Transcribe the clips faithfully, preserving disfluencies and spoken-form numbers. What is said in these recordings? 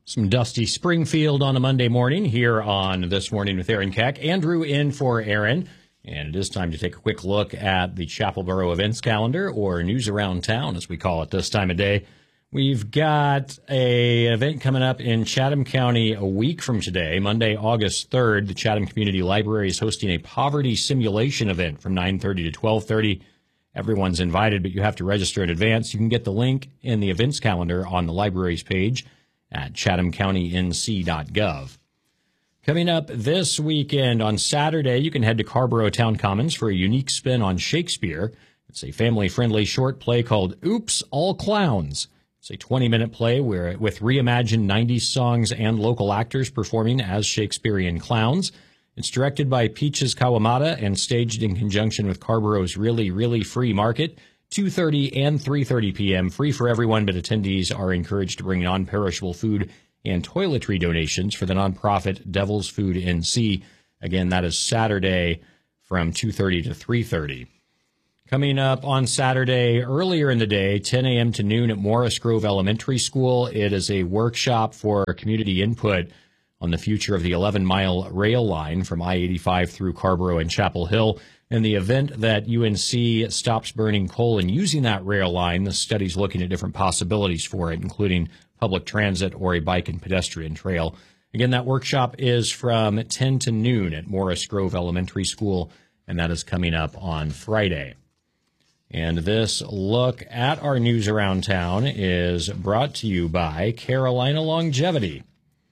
Some dusty Springfield on a Monday morning here on This Morning with Aaron Keck. Andrew in for Aaron. And it is time to take a quick look at the Chapelboro events calendar, or News Around Town, as we call it this time of day. We've got a event coming up in Chatham County a week from today, Monday, August third. The Chatham Community Library is hosting a poverty simulation event from nine thirty to twelve thirty. Everyone's invited, but you have to register in advance. You can get the link in the events calendar on the library's page at chatham county n c dot gov. Coming up this weekend on Saturday, you can head to Carrboro Town Commons for a unique spin on Shakespeare. It's a family-friendly short play called Oops, All Clowns. It's a twenty-minute play where, with reimagined nineties songs and local actors performing as Shakespearean clowns. It's directed by Peaches Kawamata and staged in conjunction with Carrboro's Really, Really Free Market. two thirty and three thirty p.m. Free for everyone, but attendees are encouraged to bring non-perishable food and toiletry donations for the nonprofit Devil's Food N C. Again, that is Saturday from two thirty to three thirty. Coming up on Saturday, earlier in the day, ten a.m. to noon at Morris Grove Elementary School. It is a workshop for community input on the future of the eleven-mile rail line from I eighty-five through Carrboro and Chapel Hill. In the event that U N C stops burning coal and using that rail line, the study's looking at different possibilities for it, including public transit or a bike and pedestrian trail. Again, that workshop is from ten to noon at Morris Grove Elementary School, and that is coming up on Friday. And this look at our news around town is brought to you by Carolina Longevity.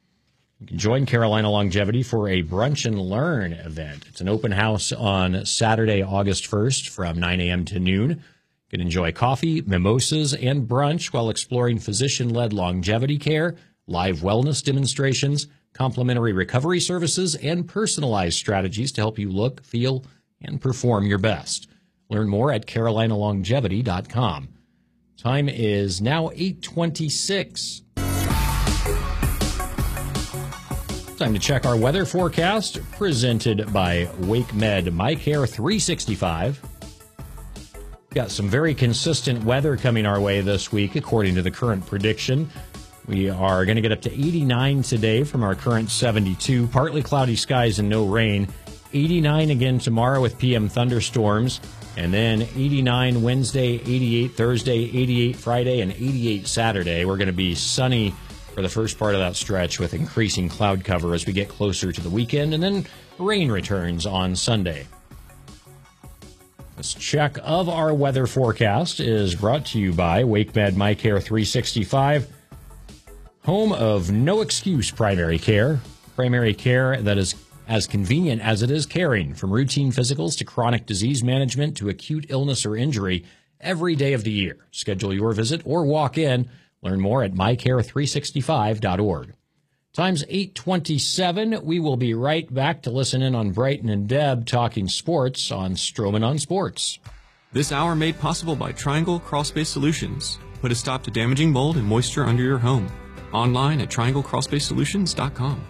You can join Carolina Longevity for a Brunch and Learn event. It's an open house on Saturday, August first from nine a.m. to noon. You can enjoy coffee, mimosas, and brunch while exploring physician-led longevity care, live wellness demonstrations, complimentary recovery services, and personalized strategies to help you look, feel, and perform your best. Learn more at carolina longevity dot com. Time is now eight twenty-six. Time to check our weather forecast, presented by WakeMed MyCare three sixty-five. Got some very consistent weather coming our way this week, according to the current prediction. We are going to get up to eighty-nine today from our current seventy-two. Partly cloudy skies and no rain. eighty-nine again tomorrow with P M thunderstorms. And then eighty-nine Wednesday, eighty-eight Thursday, eighty-eight Friday, and eighty-eight Saturday. We're going to be sunny for the first part of that stretch with increasing cloud cover as we get closer to the weekend, and then rain returns on Sunday. This check of our weather forecast is brought to you by WakeMed MyCare three sixty-five, home of no excuse primary care. Primary care that is as convenient as it is caring, from routine physicals to chronic disease management to acute illness or injury every day of the year. Schedule your visit or walk in. Learn more at my care three sixty-five dot org. Time's eight twenty-seven. We will be right back to listen in on Brighton and Deb talking sports on Stroman on Sports. This hour made possible by Triangle Crawlspace Solutions. Put a stop to damaging mold and moisture under your home. Online at triangle crawlspace solutions dot com.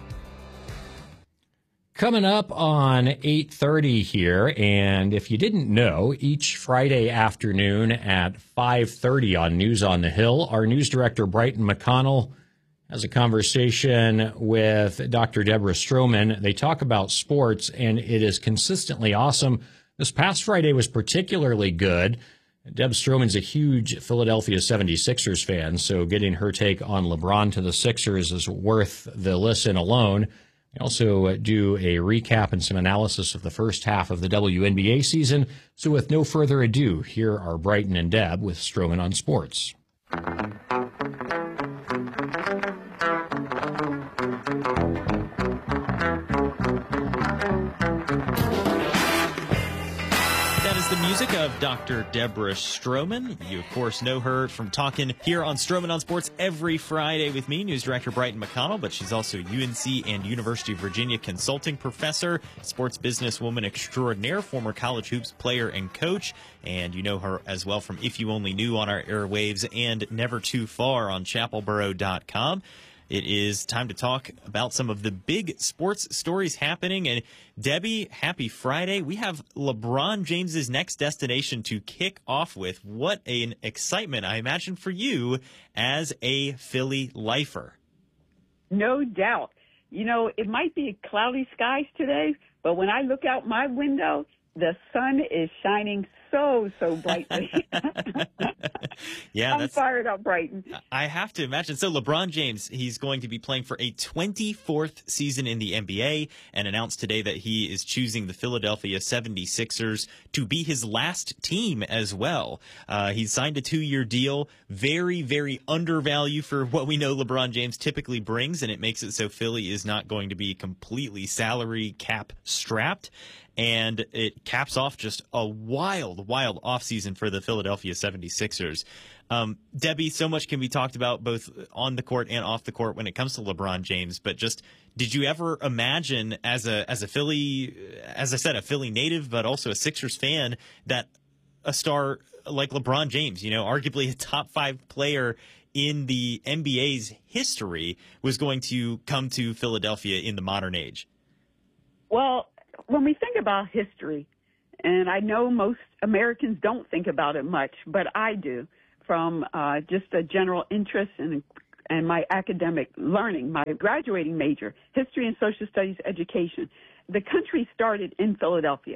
Coming up on eight thirty here, and if you didn't know, each Friday afternoon at five thirty on News on the Hill, our news director, Brighton McConnell, has a conversation with Doctor Deborah Stroman. They talk about sports, and it is consistently awesome. This past Friday was particularly good. Deb Stroman's a huge Philadelphia seventy-sixers fan, so getting her take on LeBron to the Sixers is worth the listen alone. We also do a recap and some analysis of the first half of the W N B A season. So with no further ado, here are Brighton and Deb with Stroman on Sports. The music of Doctor Deborah Stroman. You, of course, know her from talking here on Stroman on Sports every Friday with me, News Director Brighton McConnell, but she's also U N C and University of Virginia consulting professor, sports businesswoman extraordinaire, former college hoops player and coach, and you know her as well from If You Only Knew on our airwaves and Never Too Far on chapelboro dot com. It is time to talk about some of the big sports stories happening. And Debbie, happy Friday. We have LeBron James's next destination to kick off with. What an excitement, I imagine, for you as a Philly lifer. No doubt. You know, it might be cloudy skies today, but when I look out my window, the sun is shining so, so brightly. Yeah, I'm that's, fired up, Brighton. I have to imagine. So LeBron James, he's going to be playing for a twenty-fourth season in the N B A and announced today that he is choosing the Philadelphia seventy-sixers to be his last team as well. Uh, he signed a two-year deal, very, very undervalued for what we know LeBron James typically brings, and it makes it so Philly is not going to be completely salary cap strapped. And it caps off just a wild, wild offseason for the Philadelphia seventy-sixers. Um, Debbie, so much can be talked about both on the court and off the court when it comes to LeBron James. But just, did you ever imagine as a as a Philly, as I said, a Philly native, but also a Sixers fan, that a star like LeBron James, you know, arguably a top five player in the N B A's history, was going to come to Philadelphia in the modern age? Well, when we think about history, and I know most Americans don't think about it much, but I do, from uh, just a general interest in and my academic learning, my graduating major, history and social studies education. The country started in Philadelphia.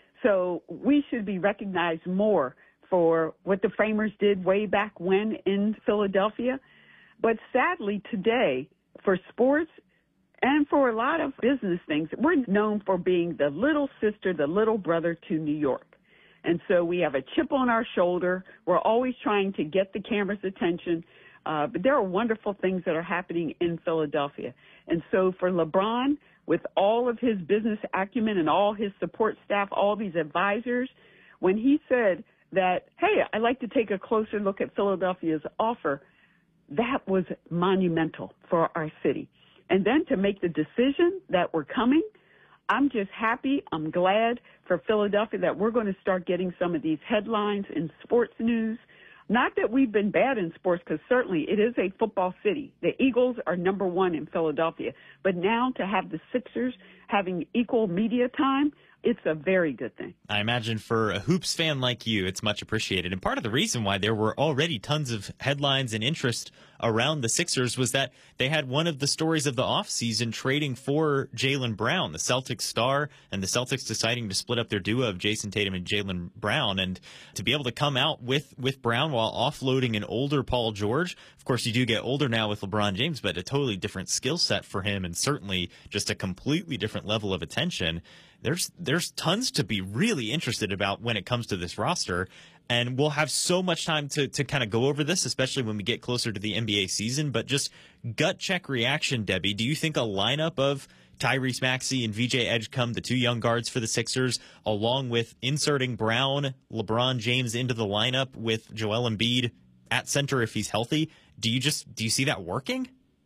So we should be recognized more for what the framers did way back when in Philadelphia. But sadly today, for sports, and for a lot of business things, we're known for being the little sister, the little brother to New York. And so we have a chip on our shoulder. We're always trying to get the camera's attention. Uh, but there are wonderful things that are happening in Philadelphia. And so for LeBron, with all of his business acumen and all his support staff, all these advisors, when he said that, hey, I'd like to take a closer look at Philadelphia's offer, that was monumental for our city. And then to make the decision that we're coming, I'm just happy, I'm glad for Philadelphia that we're going to start getting some of these headlines in sports news. Not that we've been bad in sports, because certainly it is a football city. The Eagles are number one in Philadelphia. But now to have the Sixers having equal media time, it's a very good thing. I imagine for a hoops fan like you, it's much appreciated. And part of the reason why there were already tons of headlines and interest around the Sixers was that they had one of the stories of the offseason trading for Jaylen Brown, the Celtics star, and the Celtics deciding to split up their duo of Jason Tatum and Jaylen Brown. And to be able to come out with, with Brown while offloading an older Paul George, of course, you do get older now with LeBron James, but a totally different skill set for him, and certainly just a completely different level of attention. There's there's tons to be really interested about when it comes to this roster, and we'll have so much time to, to kind of go over this, especially when we get closer to the N B A season. But just gut check reaction, Debbie, do you think a lineup of Tyrese Maxey and V J Edgecombe, the two young guards for the Sixers, along with inserting Brown, LeBron James into the lineup with Joel Embiid at center if he's healthy, do you just do you see that working?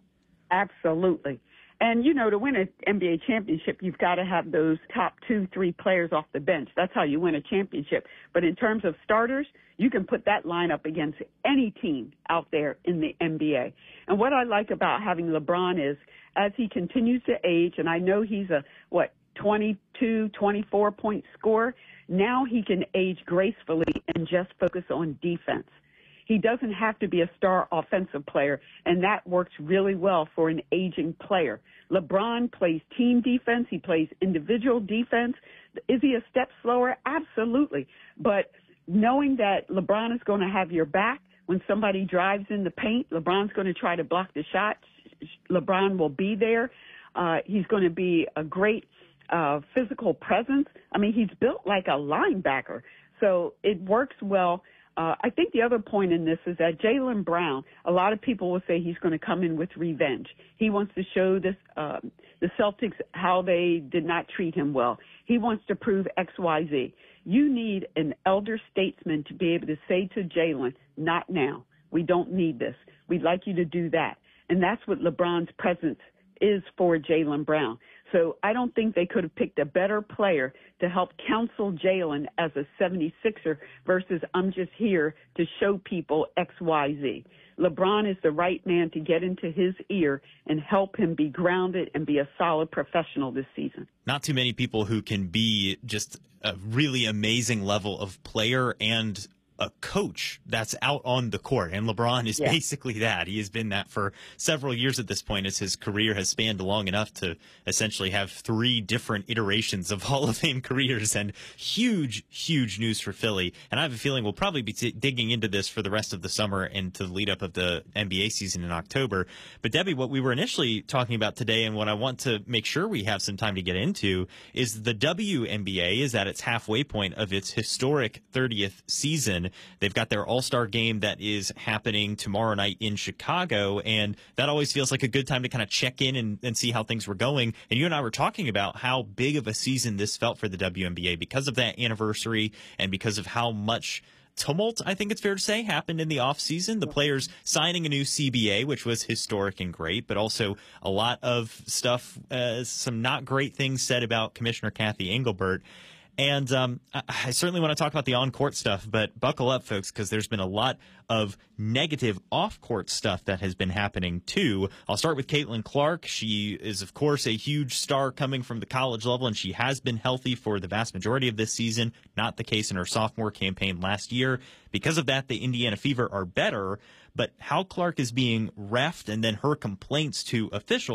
Absolutely. And, you know, to win an N B A championship, you've got to have those top two, three players off the bench. That's how you win a championship. But in terms of starters, you can put that lineup against any team out there in the N B A. And what I like about having LeBron is, as he continues to age, and I know he's a, what, twenty-two, twenty-four point scorer, now he can age gracefully and just focus on defense. He doesn't have to be a star offensive player, and that works really well for an aging player. LeBron plays team defense. He plays individual defense. Is he a step slower? Absolutely. But knowing that LeBron is going to have your back when somebody drives in the paint, LeBron's going to try to block the shot. LeBron will be there. Uh, he's going to be a great uh, physical presence. I mean, he's built like a linebacker, so it works well. Uh, I think the other point in this is that Jaylen Brown, a lot of people will say he's going to come in with revenge. He wants to show this, uh, the Celtics how they did not treat him well. He wants to prove X Y Z. You need an elder statesman to be able to say to Jaylen, not now. We don't need this. We'd like you to do that. And that's what LeBron's presence is for Jaylen Brown. So I don't think they could have picked a better player to help counsel Jaylen as a seventy-sixer versus I'm just here to show people X Y Z. LeBron is the right man to get into his ear and help him be grounded and be a solid professional this season. Not too many people who can be just a really amazing level of player and a coach that's out on the court, and LeBron is yeah. basically that. He has been that for several years at this point, as his career has spanned long enough to essentially have three different iterations of Hall of Fame careers, and huge, huge news for Philly. And I have a feeling we'll probably be t- digging into this for the rest of the summer and to the lead up of the N B A season in October. But Debbie, what we were initially talking about today, and what I want to make sure we have some time to get into, is the W N B A is at its halfway point of its historic thirtieth season. They've got their All-Star game that is happening tomorrow night in Chicago, and that always feels like a good time to kind of check in and, and see how things were going. And you and I were talking about how big of a season this felt for the W N B A because of that anniversary and because of how much tumult, I think it's fair to say, happened in the offseason. The players signing a new C B A, which was historic and great, but also a lot of stuff, uh, some not great things said about Commissioner Kathy Engelbert. And um, I certainly want to talk about the on-court stuff, but buckle up, folks, because there's been a lot of negative off-court stuff that has been happening, too. I'll start with Caitlin Clark. She is, of course, a huge star coming from the college level, and she has been healthy for the vast majority of this season. Not the case in her sophomore campaign last year. Because of that, the Indiana Fever are better, but how Clark is being reffed and then her complaints to officials